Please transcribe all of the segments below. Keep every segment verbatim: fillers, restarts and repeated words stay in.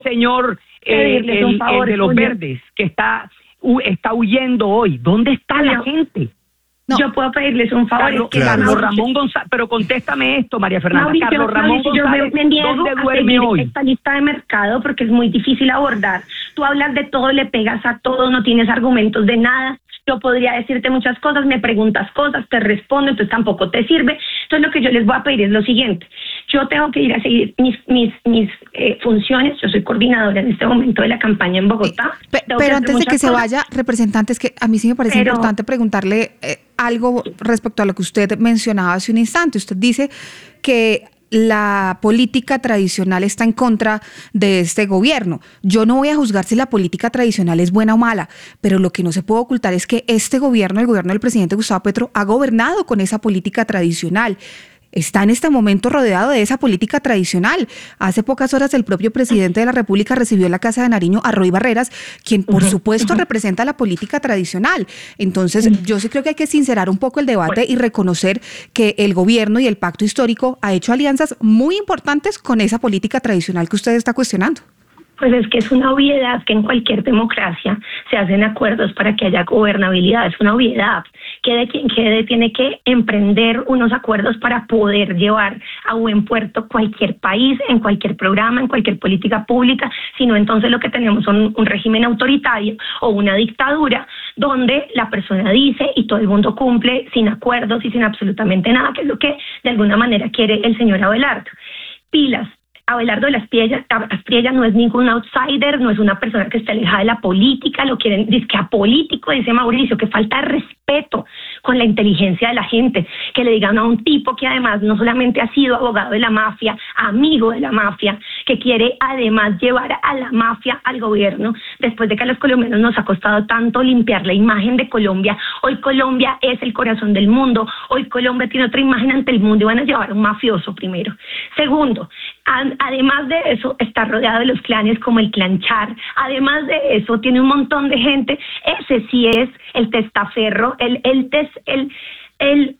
señor eh, el, el de los Julio. Verdes que está, uh, está huyendo hoy? ¿Dónde está Julio. la gente? No. Yo puedo pedirles un favor. Carlos, es que claro. Mauricio, Ramón González, pero contéstame esto, María Fernanda. Mauricio, Carlos Ramón Mauricio, González, yo me, me niego ¿dónde a duerme hoy? Esta lista de mercado porque es muy difícil abordar. Tú hablas de todo, le pegas a todo, no tienes argumentos de nada. Yo podría decirte muchas cosas, me preguntas cosas, te respondo, entonces tampoco te sirve. Entonces lo que yo les voy a pedir es lo siguiente. Yo tengo que ir a seguir mis mis mis eh, funciones. Yo soy coordinadora en este momento de la campaña en Bogotá. Pe pero antes de que cosas. se vaya, representantes, que a mí sí me parece pero, importante preguntarle eh, algo respecto a lo que usted mencionaba hace un instante. Usted dice que la política tradicional está en contra de este gobierno. Yo no voy a juzgar si la política tradicional es buena o mala, pero lo que no se puede ocultar es que este gobierno, el gobierno del presidente Gustavo Petro, ha gobernado con esa política tradicional. Está en este momento rodeado de esa política tradicional. Hace pocas horas el propio presidente de la República recibió en la Casa de Nariño a Roy Barreras, quien por supuesto representa la política tradicional. Entonces yo sí creo que hay que sincerar un poco el debate y reconocer que el gobierno y el pacto histórico ha hecho alianzas muy importantes con esa política tradicional que usted está cuestionando. Pues es que es una obviedad que en cualquier democracia se hacen acuerdos para que haya gobernabilidad. Es una obviedad. Quede quien quede, tiene que emprender unos acuerdos para poder llevar a buen puerto cualquier país, en cualquier programa, en cualquier política pública. Si no, entonces lo que tenemos son un régimen autoritario o una dictadura donde la persona dice y todo el mundo cumple sin acuerdos y sin absolutamente nada, que es lo que de alguna manera quiere el señor Abelardo. Pilas. Abelardo de las Aspriella no es ningún outsider, no es una persona que esté alejada de la política, lo quieren, dice que apolítico, dice Mauricio, que falta de respeto con la inteligencia de la gente, que le digan a un tipo que además no solamente ha sido abogado de la mafia, amigo de la mafia, que quiere además llevar a la mafia al gobierno, después de que a los colombianos nos ha costado tanto limpiar la imagen de Colombia. Hoy Colombia es el corazón del mundo, hoy Colombia tiene otra imagen ante el mundo y van a llevar a un mafioso primero. Segundo, además de eso, está rodeado de los clanes como el Clan Char. Además de eso, tiene un montón de gente. Ese sí es el testaferro, el, el, tes, el, el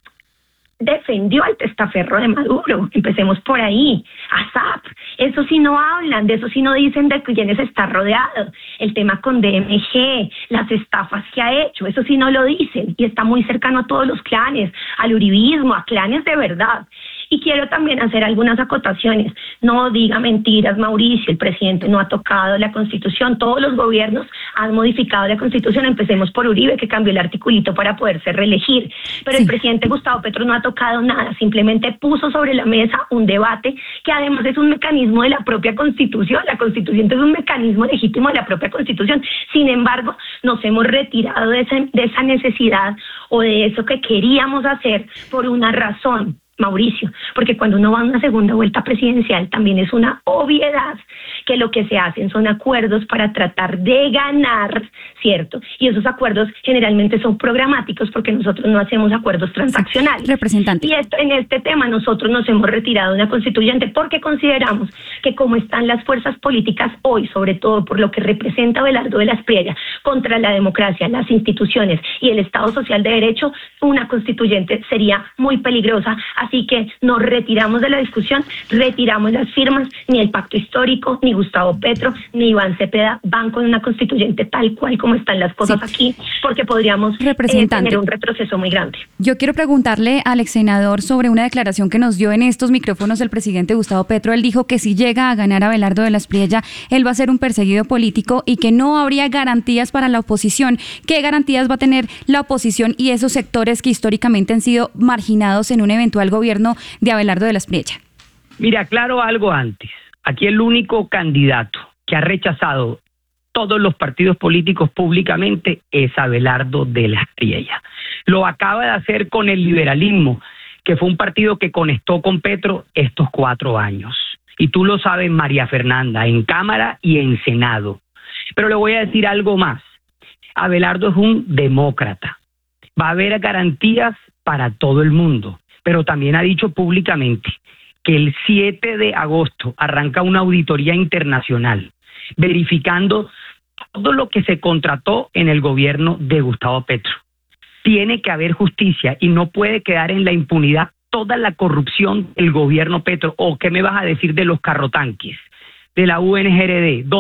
defendió al testaferro de Maduro. Empecemos por ahí. ASAP. Eso sí no hablan, de eso sí no dicen de quiénes está rodeado. El tema con D M G, las estafas que ha hecho, eso sí no lo dicen. Y está muy cercano a todos los clanes, al uribismo, a clanes de verdad. Y quiero también hacer algunas acotaciones. No diga mentiras, Mauricio, el presidente no ha tocado la Constitución. Todos los gobiernos han modificado la Constitución. Empecemos por Uribe, que cambió el articulito para poderse reelegir. Pero sí. El presidente Gustavo Petro no ha tocado nada. Simplemente puso sobre la mesa un debate que además es un mecanismo de la propia Constitución. La Constitución es un mecanismo legítimo de la propia Constitución. Sin embargo, nos hemos retirado de esa, de esa necesidad o de eso que queríamos hacer por una razón, Mauricio, porque cuando uno va a una segunda vuelta presidencial también es una obviedad que lo que se hacen son acuerdos para tratar de ganar, ¿cierto? Y esos acuerdos generalmente son programáticos porque nosotros no hacemos acuerdos transaccionales. Sí, representante. Y esto, en este tema nosotros nos hemos retirado de una constituyente porque consideramos que como están las fuerzas políticas hoy, sobre todo por lo que representa Abelardo de la Aspriella contra la democracia, las instituciones y el Estado Social de Derecho, una constituyente sería muy peligrosa. Así que nos retiramos de la discusión, retiramos las firmas, ni el pacto histórico, ni Gustavo Petro, ni Iván Cepeda van con una constituyente tal cual como están las cosas sí. aquí, porque podríamos eh, tener un retroceso muy grande. Yo quiero preguntarle al ex senador sobre una declaración que nos dio en estos micrófonos el presidente Gustavo Petro. Él dijo que si llega a ganar Abelardo de la Aspriella, él va a ser un perseguido político y que no habría garantías para la oposición. ¿Qué garantías va a tener la oposición y esos sectores que históricamente han sido marginados en un eventual gobierno de Abelardo de la Aspriella? Mira, aclaro algo antes. Aquí el único candidato que ha rechazado todos los partidos políticos públicamente es Abelardo de la Aspriella. Lo acaba de hacer con el liberalismo, que fue un partido que conectó con Petro estos cuatro años. Y tú lo sabes, María Fernanda, en Cámara y en Senado. Pero le voy a decir algo más. Abelardo es un demócrata. Va a haber garantías para todo el mundo, pero también ha dicho públicamente que el siete de agosto arranca una auditoría internacional verificando todo lo que se contrató en el gobierno de Gustavo Petro. Tiene que haber justicia y no puede quedar en la impunidad toda la corrupción del gobierno Petro. ¿O qué me vas a decir de los carrotanques? de la U N G R D,